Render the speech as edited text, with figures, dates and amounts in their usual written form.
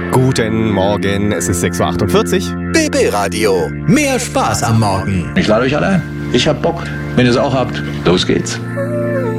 Guten Morgen, es ist 6.48 Uhr. BB Radio. Mehr Spaß am Morgen. Ich lade euch alle ein. Ich hab Bock. Wenn ihr es auch habt, los geht's.